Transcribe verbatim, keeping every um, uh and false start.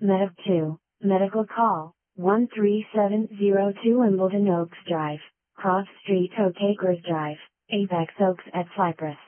Mediv two, medical call, one three seven zero two Wimbledon Oaks Drive, Cross Street Oak Acres Drive, Apex Oaks at Cypress.